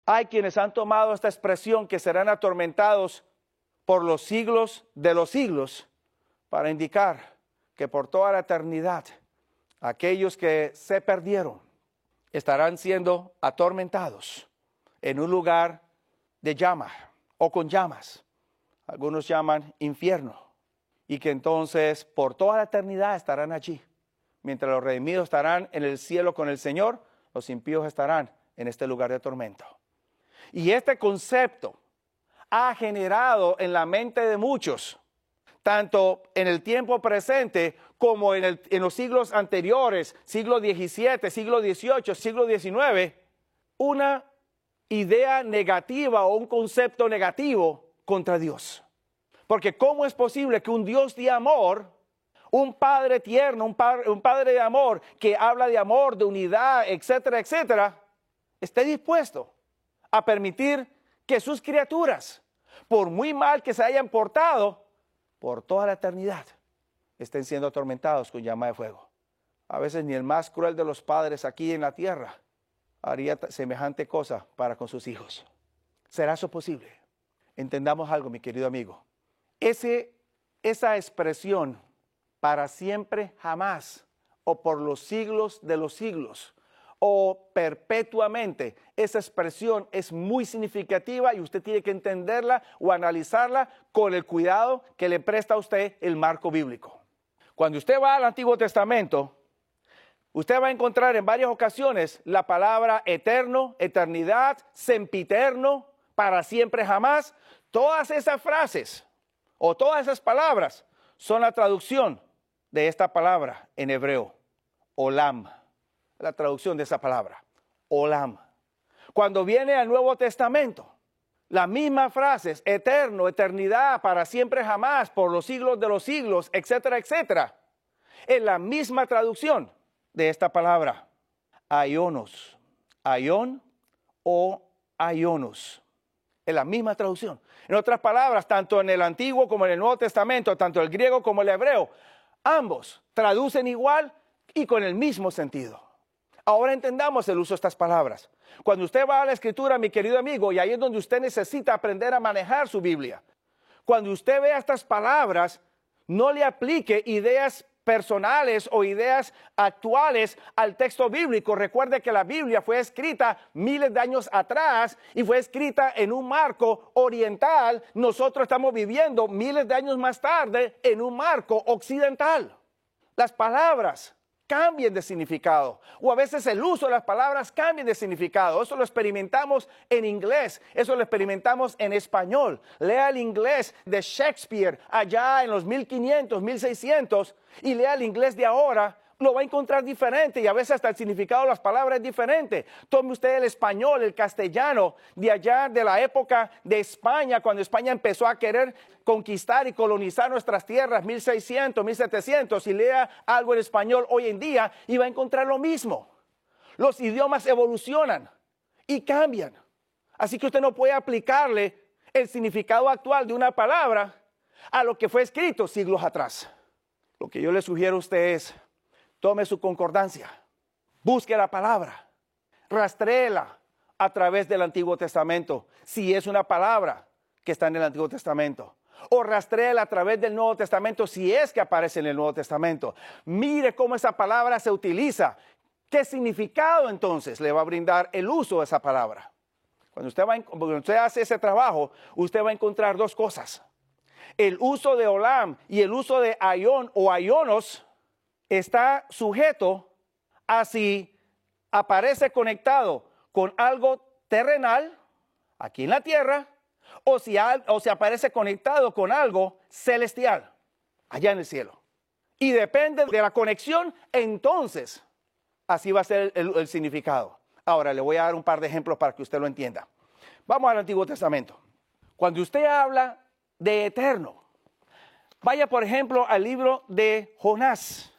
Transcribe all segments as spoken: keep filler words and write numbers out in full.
Hay quienes han tomado esta expresión que serán atormentados por los siglos de los siglos para indicar que por toda la eternidad aquellos que se perdieron estarán siendo atormentados en un lugar de llama o con llamas. Algunos llaman infierno. Y que entonces por toda la eternidad estarán allí. Mientras los redimidos estarán en el cielo con el Señor, los impíos estarán en este lugar de tormento. Y este concepto ha generado en la mente de muchos, tanto en el tiempo presente como en, el, en los siglos anteriores, siglo diecisiete, siglo dieciocho, siglo diecinueve, una idea negativa o un concepto negativo contra Dios. Porque ¿cómo es posible que un Dios de amor, un Padre tierno, un padre, un padre de amor que habla de amor, de unidad, etcétera, etcétera, esté dispuesto a permitir que sus criaturas, por muy mal que se hayan portado, por toda la eternidad, estén siendo atormentados con llama de fuego? A veces ni el más cruel de los padres aquí en la tierra haría semejante cosa para con sus hijos. ¿Será eso posible? Entendamos algo, mi querido amigo. Ese, esa expresión, para siempre jamás, o por los siglos de los siglos, o perpetuamente, esa expresión es muy significativa y usted tiene que entenderla o analizarla con el cuidado que le presta a usted el marco bíblico. Cuando usted va al Antiguo Testamento, usted va a encontrar en varias ocasiones la palabra eterno, eternidad, sempiterno, para siempre jamás. Todas esas frases o todas esas palabras son la traducción de esta palabra en hebreo, olam. La traducción de esa palabra, olam. Cuando viene al Nuevo Testamento, las mismas frases, eterno, eternidad, para siempre jamás, por los siglos de los siglos, etcétera, etcétera, es la misma traducción de esta palabra, aionos, aion o aionos. Es la misma traducción. En otras palabras, tanto en el Antiguo como en el Nuevo Testamento, tanto el griego como el hebreo, ambos traducen igual y con el mismo sentido. Ahora entendamos el uso de estas palabras. Cuando usted va a la Escritura, mi querido amigo, y ahí es donde usted necesita aprender a manejar su Biblia. Cuando usted vea estas palabras, no le aplique ideas personales o ideas actuales al texto bíblico. Recuerde que la Biblia fue escrita miles de años atrás y fue escrita en un marco oriental. Nosotros estamos viviendo miles de años más tarde en un marco occidental. Las palabras cambien de significado, o a veces el uso de las palabras cambien de significado. Eso lo experimentamos en inglés, eso lo experimentamos en español. Lea el inglés de Shakespeare allá en los mil quinientos, mil seiscientos y lea el inglés de ahora, lo va a encontrar diferente y a veces hasta el significado de las palabras es diferente. Tome usted el español, el castellano de allá de la época de España, cuando España empezó a querer conquistar y colonizar nuestras tierras, mil seiscientos, mil setecientos, y lea algo en español hoy en día y va a encontrar lo mismo. Los idiomas evolucionan y cambian. Así que usted no puede aplicarle el significado actual de una palabra a lo que fue escrito siglos atrás. Lo que yo le sugiero a usted es: tome su concordancia, busque la palabra, rastréela a través del Antiguo Testamento, si es una palabra que está en el Antiguo Testamento. O rastréela a través del Nuevo Testamento, si es que aparece en el Nuevo Testamento. Mire cómo esa palabra se utiliza. ¿Qué significado entonces le va a brindar el uso de esa palabra? Cuando usted, va, cuando usted hace ese trabajo, usted va a encontrar dos cosas. El uso de olam y el uso de aion o aionos está sujeto a si aparece conectado con algo terrenal, aquí en la tierra, o si, o si aparece conectado con algo celestial, allá en el cielo. Y depende de la conexión, entonces, así va a ser el, el significado. Ahora, le voy a dar un par de ejemplos para que usted lo entienda. Vamos al Antiguo Testamento. Cuando usted habla de eterno, vaya, por ejemplo, al libro de Jonás.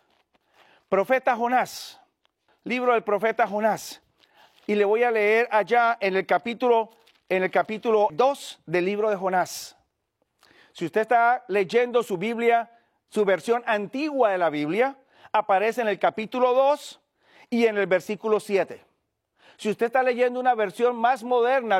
Profeta Jonás, libro del profeta Jonás, y le voy a leer allá en el capítulo, en el capítulo dos del libro de Jonás. Si usted está leyendo su Biblia, su versión antigua de la Biblia, aparece en el capítulo dos y en el versículo siete. Si usted está leyendo una versión más moderna